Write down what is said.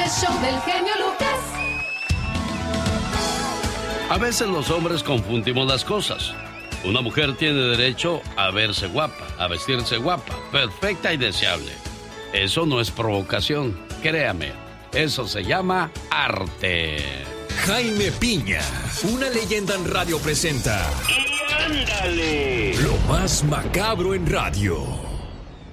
el show del genio Lucas. A veces los hombres confundimos las cosas. Una mujer tiene derecho a verse guapa, a vestirse guapa, perfecta y deseable. Eso no es provocación, créame. Eso se llama arte. Jaime Piña, una leyenda en radio presenta. ¡Y ándale! Lo más macabro en radio.